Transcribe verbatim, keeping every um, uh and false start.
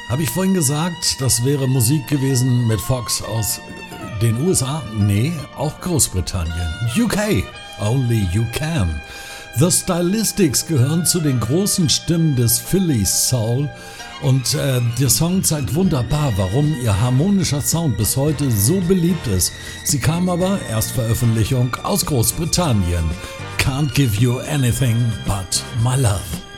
Habe ich vorhin gesagt, das wäre Musik gewesen mit Fox aus den U S A? Nee, auch Großbritannien. U K, Only You Can. The Stylistics gehören zu den großen Stimmen des Philly Soul und äh, der Song zeigt wunderbar, warum ihr harmonischer Sound bis heute so beliebt ist. Sie kam aber, Erstveröffentlichung, aus Großbritannien. Can't give you anything but my love.